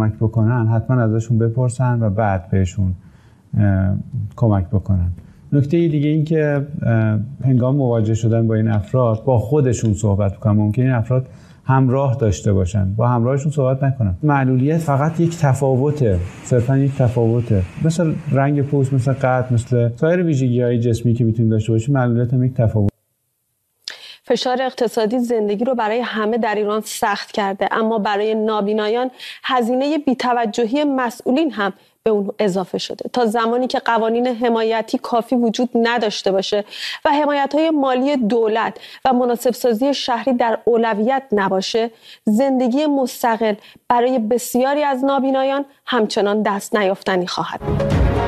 کمک بکنن حتما ازشون بپرسن و بعد بهشون کمک بکنن. نکته دیگه این که هنگام مواجه شدن با این افراد با خودشون صحبت بکنن. ممکنه این افراد همراه داشته باشن، با همراهشون صحبت نکنن. معلولیت فقط یک تفاوته، صرفا یک تفاوته، مثل رنگ پوست، مثل قد، مثل سایر ویژگی‌های جسمی که میتونیم داشته باشیم. معلولیت هم یک تفاوت. فشار اقتصادی زندگی رو برای همه در ایران سخت کرده، اما برای نابینایان هزینه بی‌توجهی مسئولین هم به اون اضافه شده. تا زمانی که قوانین حمایتی کافی وجود نداشته باشه و حمایت‌های مالی دولت و مناسب‌سازی شهری در اولویت نباشه، زندگی مستقل برای بسیاری از نابینایان همچنان دست نیافتنی خواهد بود.